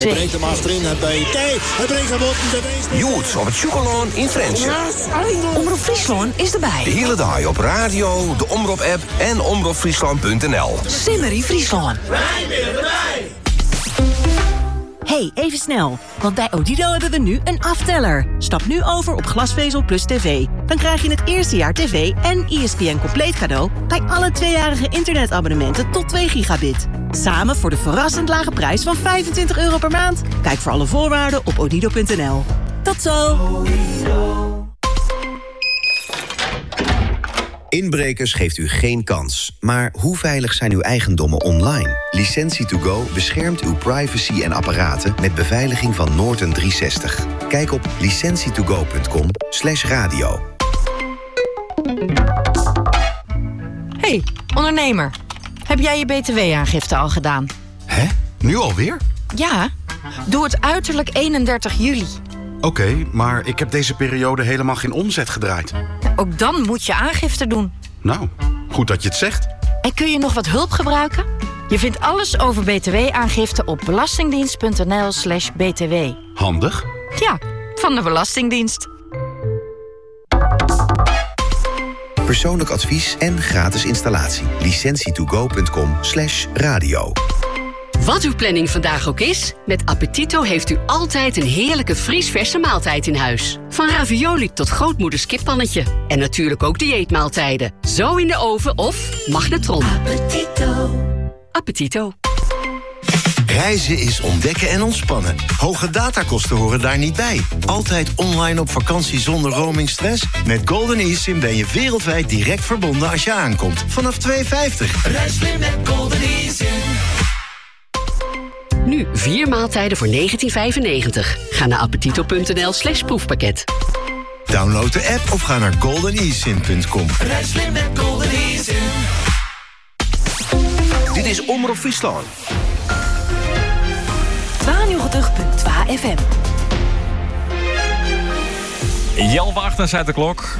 Hij brengt hem achterin bij Kei. Hij brengt hem op de wees. Joets op het Chocolaan in Frensje. Omroep Friesland is erbij. De hele dag op radio, de Omroep-app en omroepfriesland.nl. Simmer in Friesland. Wij willen erbij. Hey, even snel. Want bij Odido hebben we nu een afteller. Stap nu over op glasvezel plus tv. Dan krijg je het eerste jaar tv en ESPN compleet cadeau bij alle 2-jarige internetabonnementen tot 2 gigabit. Samen voor de verrassend lage prijs van €25 per maand. Kijk voor alle voorwaarden op odido.nl. Tot zo! Inbrekers geeft u geen kans. Maar hoe veilig zijn uw eigendommen online? Licentie2Go beschermt uw privacy en apparaten met beveiliging van Norton 360. Kijk op licentietogo.com/radio. Hey, ondernemer. Heb jij je btw-aangifte al gedaan? Hè? Nu alweer? Ja, doe het uiterlijk 31 juli. Oké, maar ik heb deze periode helemaal geen omzet gedraaid. Ook dan moet je aangifte doen. Nou, goed dat je het zegt. En kun je nog wat hulp gebruiken? Je vindt alles over btw-aangifte op belastingdienst.nl/btw. Handig. Ja, van de Belastingdienst. Persoonlijk advies en gratis installatie. Licentietogo.com/radio. Wat uw planning vandaag ook is, met Appetito heeft u altijd een heerlijke vriesverse maaltijd in huis. Van ravioli tot grootmoeders kippannetje. En natuurlijk ook dieetmaaltijden. Zo in de oven of magnetron. Appetito. Appetito. Reizen is ontdekken en ontspannen. Hoge datakosten horen daar niet bij. Altijd online op vakantie zonder roamingstress? Met Golden eSIM ben je wereldwijd direct verbonden als je aankomt. Vanaf €2,50. Reis slim met Golden eSIM. Nu 4 maaltijden voor €19,95. Ga naar appetito.nl/proefpakket. Download de app of ga naar goldenesim.com. Reis slim met Golden eSIM. Dit is Omroep Friesland. 92.2 FM. Jel wachten, zei de klok.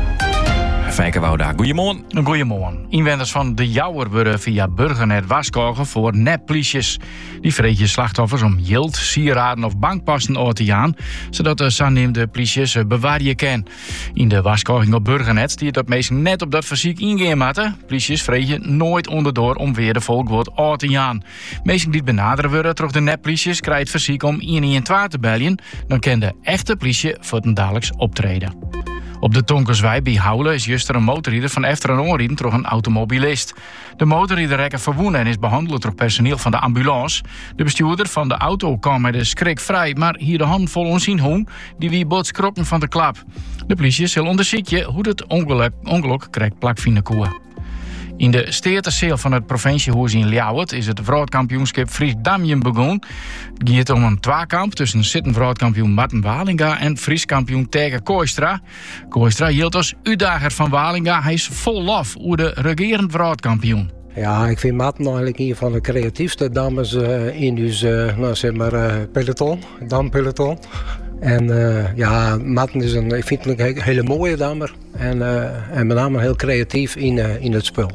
Fijke Wouda, goeiemorgen. Goeiemorgen. Inwoners van de Jouwer worden via Burgernet waarschuwen voor neppliesjes. Die vreten slachtoffers om jild, sieraden of bankpassen uit te gaan, zodat de zaaneemde pliesjes bewaren kan. In de waarschuwing op Burgernet die het op meestal net op dat fysiek ingaan matten. Pliesjes vreten nooit onderdoor om weer de volkwoord uit te gaan. Meestal die benaderen worden terug de neppliesjes krijgt het fysiek om 112 te bellen. Dan kan de echte pliesje voor het dagelijks optreden. Op de Tonkerswei bij Houlen is juist een motorrijder van efter en onrieden door een automobilist. De motorrijder rekken verwoenen en is behandeld door personeel van de ambulance. De bestuurder van de auto kwam met de schrik vrij, maar hier de hand vol onzien hoen, die wie bots kroppen van de klap. De politie zal onderzoeken hoe het ongeluk krijgt plakviende koe. In de steerterseel van het provinciehuis in Ljouwert is het vrouwkampioenschap Fries Damjen begonnen. Het gaat om een tweekamp tussen zittend vrouwkampioen Marten Walinga en Fries kampioen Terge Kooistra. Kooistra hield als uitdager van Walinga. Hij is vol lof over de regerend vrouwkampioen. Ja, ik vind Marten eigenlijk een van de creatiefste dames in ons peloton, dampeloton. En Marten is ik vind een hele mooie damer en met name heel creatief in het spel.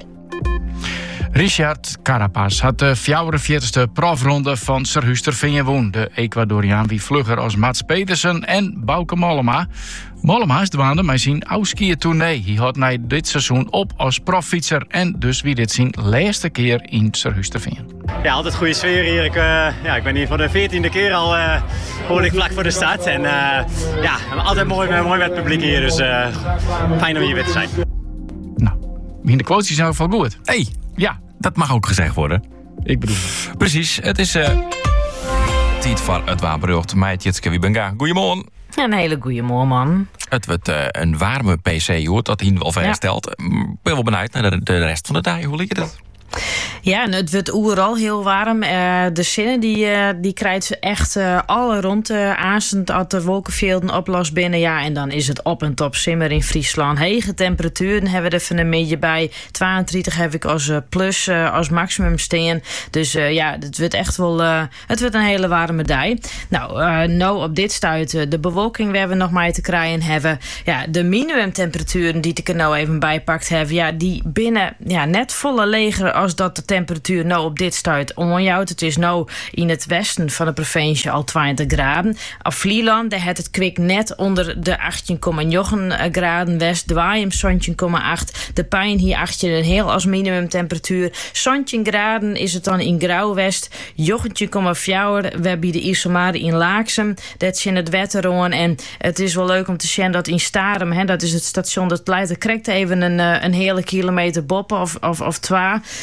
Richard Carapaz had de 44e profronde van Serhuster woon. De Ecuadoriaan wie vlugger als Mats Petersen en Bouke Mollema. Mollema is dwaande met zijn oudskiertournee. Hij had na dit seizoen op als proffietser en dus wie dit zijn laatste keer in Serhuster. Ja, altijd goede sfeer hier. Ik ben hier voor de 14e keer al behoorlijk vlak voor de stad. En altijd mooi met het publiek hier. Dus fijn om hier weer te zijn. Nou, in de quotes zijn in ieder geval goed. Hey, ja, dat mag ook gezegd worden. Ik bedoel. Precies, het is tijd voor het wapenberucht. Meid Jitske Wiebenga. Goedemorgen. Een hele goeie morgen, man. Het wordt een warme PC, hoor, dat hij wel verstelt. Ik ben wel benieuwd naar de rest van de dag. Hoe ligt het? Ja, en het wordt overal heel warm. De zinnen die krijgt ze echt alle rond aansend als de wolkenvelden oplost binnen. Ja, en dan is het op en top simmer in Friesland. Hege temperaturen hebben we er van een beetje bij. 32 heb ik als plus, als maximum staan. Dus het wordt echt wel het wordt een hele warme dag. Nou op dit stuit de bewolking waar we nog maar te krijgen hebben. Ja, de minimumtemperaturen die ik er nou even bijpakt heb. Ja, die binnen net volle leger als dat de temperatuur nou op dit stuit onjouwt. Het is nou in het westen van de provincie al 20 graden. Op Vlieland, daar het kwik net onder de 18,9 graden west. De Waaijem 17,8. De Pijn hier 18 heel als minimumtemperatuur. 17 graden is het dan in Grauwwest. 19,4. We hebben de Isomare in Laaksem. Dat is in het Wetteroon. En het is wel leuk om te zien dat in Starem, dat is het station dat Pleiten krijgt even een hele kilometer boppen of 2.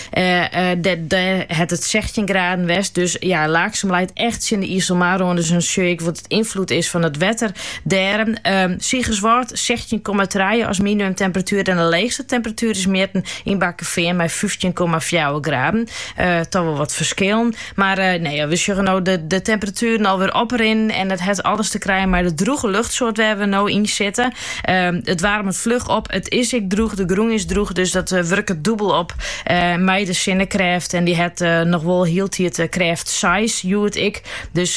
Het 16 graden west. Dus ja, Laaksem leidt echt in de Isomare. Dus een shake wat het invloed is van het wetter. Daar Siegerswoord 16,3 als minimumtemperatuur. En de leegste temperatuur is meer in Bakkenveer met 15,4 graden. Toch wel wat verschillen. Maar we zeggen nou de temperaturen alweer op erin. En het heeft alles te krijgen met de droege luchtsoort waar we nou in zitten. Het warmt vlug op. Het is ik droeg. De groen is droeg. Dus dat werkt het dubbel op. Mij de zinnenkracht. En die het nog wel hield hij het kracht size. Joet ik. Dus...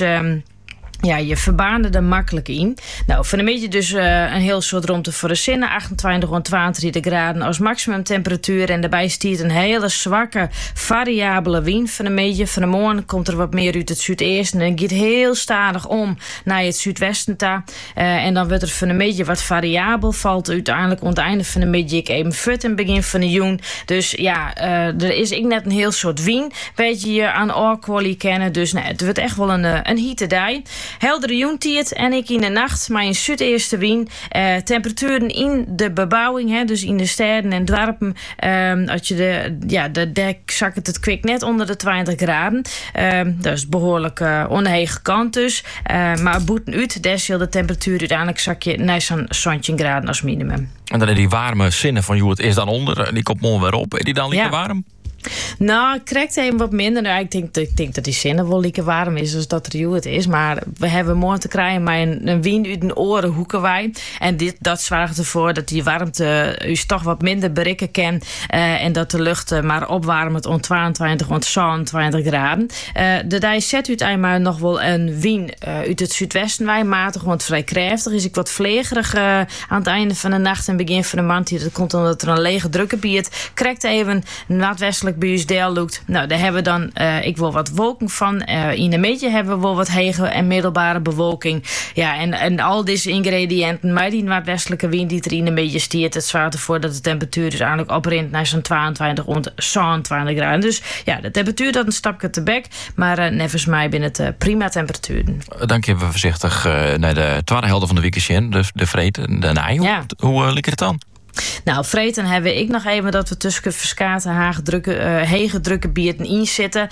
ja, je verbaande er makkelijk in. Nou, van een beetje dus een heel soort rondte voor de zinnen. 28 rond 22 graden als maximumtemperatuur. En daarbij stiert een hele zwakke, variabele wind van een beetje. Van de morgen komt er wat meer uit het zuidoosten. En het gaat heel stadig om naar het zuidwesten toe. En dan wordt er van een beetje wat variabel. Valt uiteindelijk aan het einde van een beetje even fut in het begin van de juni. Dus ja, er is ik net een heel soort wind. Beetje je aan oorqualie kennen. Dus nee, het wordt echt wel een hitte dag. Heldere joentiert en ik in de nacht, maar in zuideerste wind. Temperaturen in de bebouwing, dus in de steden en dorpen. Als je daar zakt het kwik net onder de 20 graden. Dat is behoorlijk onhege kant dus. Maar boeten uit, daar zal de temperatuur uiteindelijk zakje naar zo'n 17 graden als minimum. En dan die warme zinnen van hoe het is dan onder. Die komt morgen weer op. Is die dan lekker warm? Nou, ik krijg even wat minder. Nou, ik denk dat die zinnen wel lekker warm is als dat er het is. Maar we hebben morgen te krijgen met een wind uit de oren hoeken wij. En dat zorgt ervoor dat die warmte u toch wat minder bereiken kan. En dat de lucht maar opwarmt om 22, om 27 graden. De dag zet u eenmaal nog wel een wind uit het zuidwesten wij. Matig, want vrij krachtig. Is ik wat vlegerig aan het einde van de nacht en begin van de maand. Dat komt omdat er een lege drukgebied. Krijgt even noordwestelijk bij ons deel loopt. Nou, daar hebben we dan ik wil wat wolken van. In de meetje hebben we wel wat hege en middelbare bewolking. Ja, en al deze ingrediënten, maar die noordwestelijke wind die er in een beetje stiert, het zorgt ervoor dat de temperatuur dus eigenlijk oprint naar zo'n 22 rond 27 graden. Dus ja, de temperatuur dat een stapje te bek, maar nevens mij binnen het prima temperaturen. Dan kunnen we voorzichtig naar de tweede helft van de weekend, de vreten, de naai. Hoe ligt het dan? Nou, vreten hebben ik nog even dat we tussen verskaten hege drukke bieren in zitten.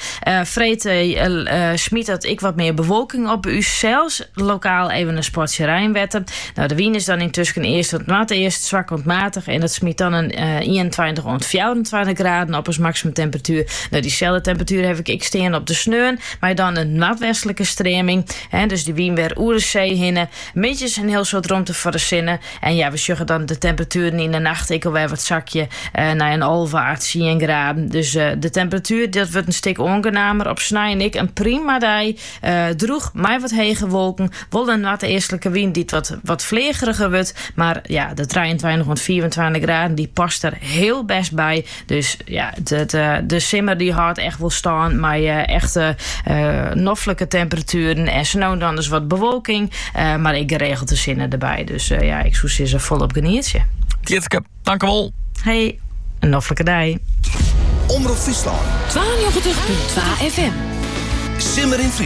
Vreten smiet dat ik wat meer bewolking op u zelfs. Lokaal even een sportje rijnwetten. Nou, de wind is dan intussen eerst zwak ontmatig. En dat smiet dan een 21 rond 24 graden op als maximumtemperatuur. Nou, diezelfde temperatuur heb ik staan op de sneun. Maar dan een noordwestelijke streming. Dus die wind weer oer de zee hinnen. Meetjes een heel soort rondte voor de zinnen. En ja, we zeggen dan de temperaturen in de nacht ik alweer wat zakje naar een alwaard 10 graden. Dus de temperatuur dat wordt een stuk ongenamer. Op snij en ik een prima dag. Droeg mij wat hege wolken. Wel een wat eerstelijke wind die wat vlegeriger wordt. Maar ja, de 23 rond 24 graden die past er heel best bij. Dus ja, de simmer die houdt echt wel staan. Maar echte noffelijke temperaturen. En zo nou dan dus wat bewolking. Maar ik regel de zinnen erbij. Dus ja, ik zou ze volop geniertje. Tjitske, dank u wel. Hey, een noffelijke dag. Omroep Friesland. 92.2 FM. Simmer in Friesland.